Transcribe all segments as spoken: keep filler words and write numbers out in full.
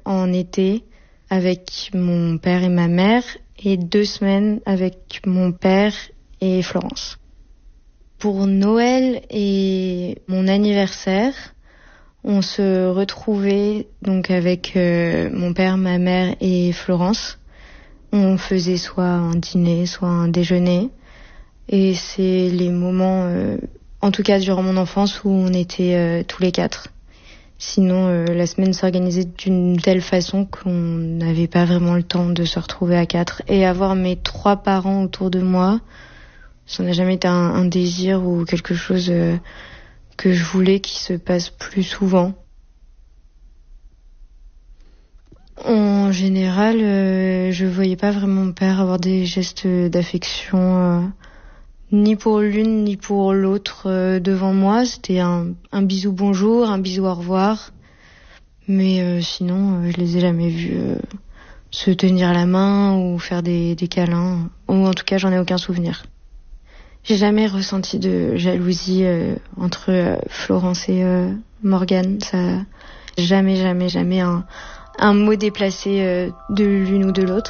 en été avec mon père et ma mère et deux semaines avec mon père et Florence. Pour Noël et mon anniversaire, on se retrouvait donc avec euh, mon père, ma mère et Florence. On faisait soit un dîner, soit un déjeuner. Et c'est les moments, euh, en tout cas durant mon enfance, où on était euh, tous les quatre. Sinon, euh, la semaine s'organisait d'une telle façon qu'on n'avait pas vraiment le temps de se retrouver à quatre. Et avoir mes trois parents autour de moi, ça n'a jamais été un, un désir ou quelque chose euh, que je voulais qui se passe plus souvent. En général, euh, je voyais pas vraiment mon père avoir des gestes d'affection, euh, ni pour l'une ni pour l'autre euh, devant moi. C'était un, un bisou bonjour, un bisou au revoir. Mais euh, sinon, euh, je les ai jamais vus euh, se tenir la main ou faire des, des câlins. Ou en tout cas, j'en ai aucun souvenir. J'ai jamais ressenti de jalousie euh, entre euh, Florence et euh, Morgane. Ça, jamais, jamais, jamais un, un mot déplacé euh, de l'une ou de l'autre.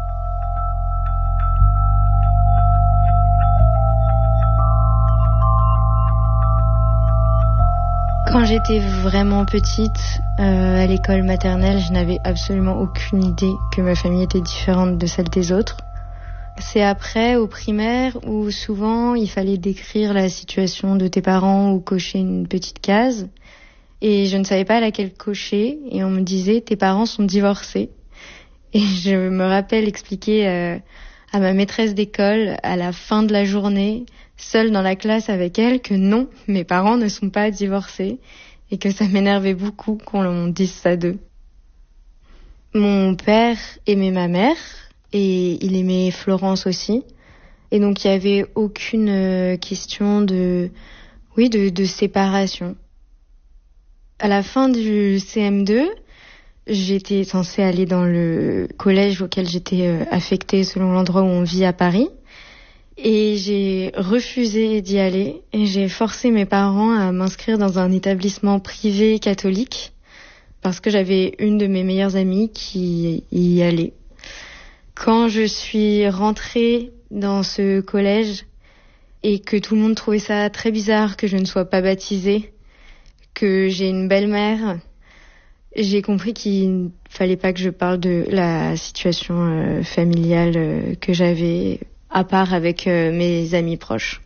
Quand j'étais vraiment petite, euh, à l'école maternelle, je n'avais absolument aucune idée que ma famille était différente de celle des autres. C'est après, au primaire, où souvent il fallait décrire la situation de tes parents ou cocher une petite case. Et je ne savais pas laquelle cocher, et on me disait « tes parents sont divorcés ». Et je me rappelle expliquer euh, à ma maîtresse d'école, à la fin de la journée, seule dans la classe avec elle, que non, mes parents ne sont pas divorcés, et que ça m'énervait beaucoup qu'on dise ça d'eux. Mon père aimait ma mère, et il aimait Florence aussi. Et donc, il n'y avait aucune question de, oui, de, de séparation. À la fin du C M deux, j'étais censée aller dans le collège auquel j'étais affectée selon l'endroit où on vit à Paris. Et j'ai refusé d'y aller. Et j'ai forcé mes parents à m'inscrire dans un établissement privé catholique parce que j'avais une de mes meilleures amies qui y allait. Quand je suis rentrée dans ce collège et que tout le monde trouvait ça très bizarre que je ne sois pas baptisée, que j'ai une belle-mère, j'ai compris qu'il ne fallait pas que je parle de la situation euh, familiale euh, que j'avais à part avec euh, mes amis proches.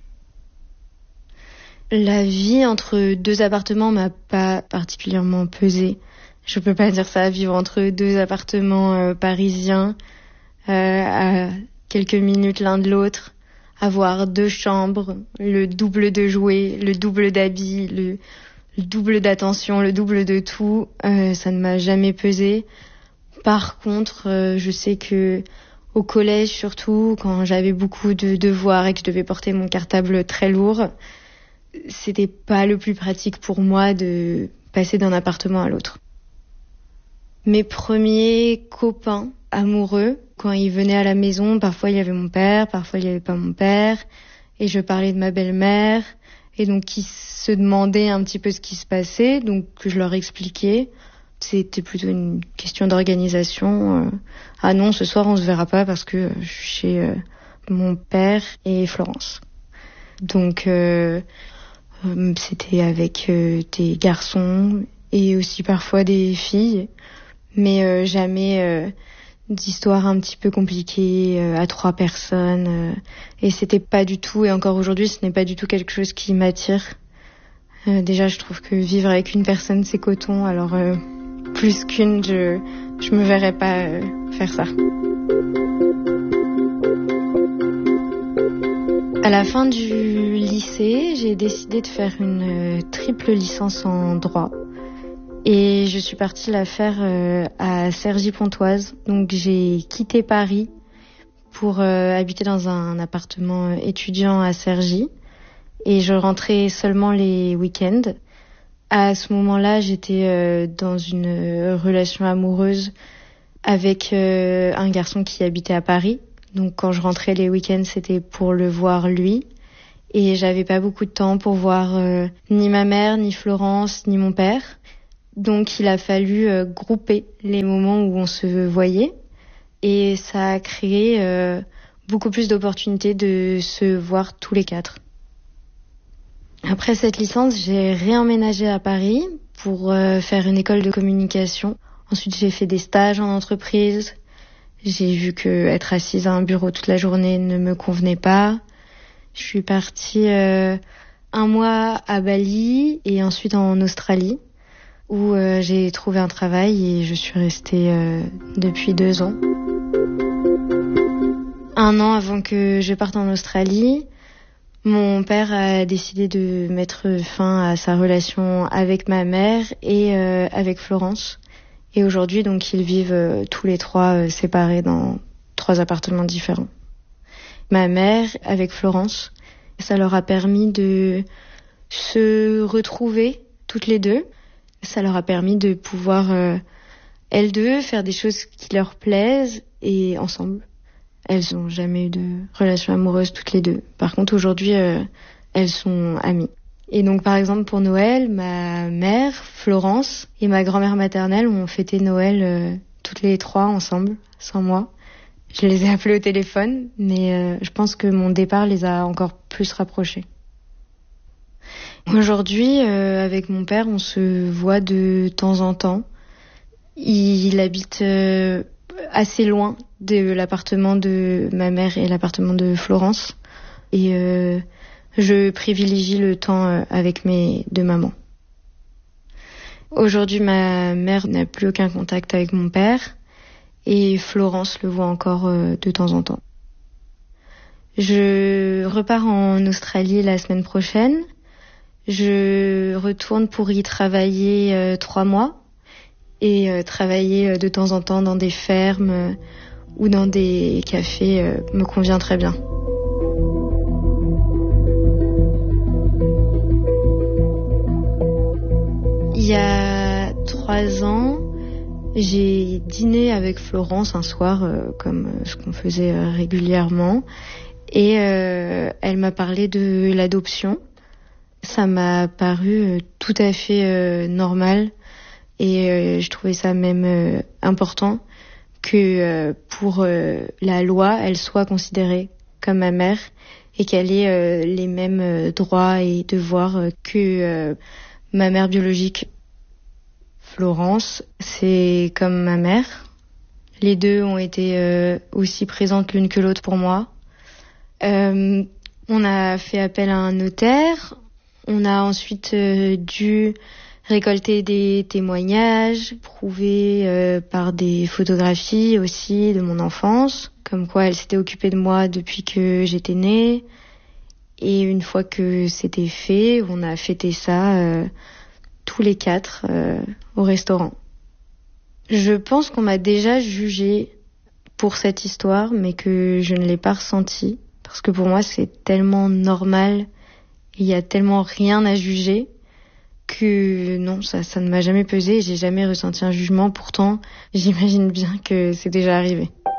La vie entre deux appartements m'a pas particulièrement pesé. Je peux pas dire ça, vivre entre deux appartements euh, parisiens, Euh, à quelques minutes l'un de l'autre, avoir deux chambres, le double de jouets, le double d'habits, le, le double d'attention, le double de tout, euh, ça ne m'a jamais pesé. Par contre, euh, je sais que au collège surtout, quand j'avais beaucoup de devoirs et que je devais porter mon cartable très lourd, c'était pas le plus pratique pour moi de passer d'un appartement à l'autre. Mes premiers copains amoureux, quand ils venaient à la maison, parfois il y avait mon père, parfois il n'y avait pas mon père, et je parlais de ma belle-mère, et donc ils se demandaient un petit peu ce qui se passait, donc je leur expliquais. C'était plutôt une question d'organisation. Ah non, ce soir on se verra pas parce que je suis chez euh, mon père et Florence. Donc euh, c'était avec euh, des garçons et aussi parfois des filles, mais euh, jamais euh, d'histoires un petit peu compliquées euh, à trois personnes. Euh, et c'était pas du tout, et encore aujourd'hui, ce n'est pas du tout quelque chose qui m'attire. Euh, déjà, je trouve que vivre avec une personne, c'est coton. Alors, euh, plus qu'une, je je me verrais pas euh, faire ça. À la fin du lycée, j'ai décidé de faire une euh, triple licence en droit. Et je suis partie la faire euh, à Cergy-Pontoise. Donc j'ai quitté Paris pour euh, habiter dans un appartement étudiant à Cergy. Et je rentrais seulement les week-ends. À ce moment-là, j'étais euh, dans une relation amoureuse avec euh, un garçon qui habitait à Paris. Donc quand je rentrais les week-ends, c'était pour le voir lui. Et j'avais pas beaucoup de temps pour voir euh, ni ma mère, ni Florence, ni mon père. Donc il a fallu euh, grouper les moments où on se voyait et ça a créé euh, beaucoup plus d'opportunités de se voir tous les quatre. Après cette licence, j'ai réemménagé à Paris pour euh, faire une école de communication. Ensuite, j'ai fait des stages en entreprise. J'ai vu que être assise à un bureau toute la journée ne me convenait pas. Je suis partie euh, un mois à Bali et ensuite en Australie, où euh, j'ai trouvé un travail et je suis restée euh, depuis deux ans. Un an avant que je parte en Australie, mon père a décidé de mettre fin à sa relation avec ma mère et euh, avec Florence. Et aujourd'hui, donc, ils vivent euh, tous les trois euh, séparés dans trois appartements différents. Ma mère, avec Florence, ça leur a permis de se retrouver toutes les deux. Ça leur a permis de pouvoir, euh, elles deux, faire des choses qui leur plaisent et ensemble. Elles n'ont jamais eu de relation amoureuse toutes les deux. Par contre, aujourd'hui, euh, elles sont amies. Et donc, par exemple, pour Noël, ma mère, Florence, et ma grand-mère maternelle ont fêté Noël euh, toutes les trois ensemble, sans moi. Je les ai appelées au téléphone, mais euh, je pense que mon départ les a encore plus rapprochées. Aujourd'hui, euh, avec mon père, on se voit de temps en temps. Il habite euh, assez loin de l'appartement de ma mère et l'appartement de Florence. Et euh, je privilégie le temps avec mes deux mamans. Aujourd'hui, ma mère n'a plus aucun contact avec mon père et Florence le voit encore de temps en temps. Je repars en Australie la semaine prochaine. Je retourne pour y travailler euh, trois mois et euh, travailler euh, de temps en temps dans des fermes euh, ou dans des cafés euh, me convient très bien. Il y a trois ans, j'ai dîné avec Florence un soir, euh, comme ce qu'on faisait euh, régulièrement, et euh, elle m'a parlé de l'adoption. Ça m'a paru euh, tout à fait euh, normal, et euh, je trouvais ça même euh, important que euh, pour euh, la loi, elle soit considérée comme ma mère et qu'elle ait euh, les mêmes euh, droits et devoirs euh, que euh, ma mère biologique. Florence, c'est comme ma mère. Les deux ont été euh, aussi présentes l'une que l'autre pour moi. Euh, on a fait appel à un notaire. On a ensuite euh, dû récolter des témoignages, prouver euh, par des photographies aussi de mon enfance, comme quoi elle s'était occupée de moi depuis que j'étais née. Et une fois que c'était fait, on a fêté ça euh, tous les quatre euh, au restaurant. Je pense qu'on m'a déjà jugée pour cette histoire, mais que je ne l'ai pas ressentie, parce que pour moi c'est tellement normal, il y a tellement rien à juger, que non, ça, ça ne m'a jamais pesé, et j'ai jamais ressenti un jugement. Pourtant, j'imagine bien que c'est déjà arrivé.